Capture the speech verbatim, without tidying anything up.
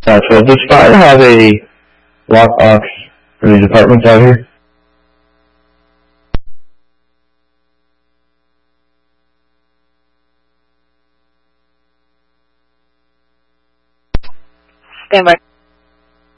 Gotcha. Does Fire have a lockbox for these apartments out here? Stand by.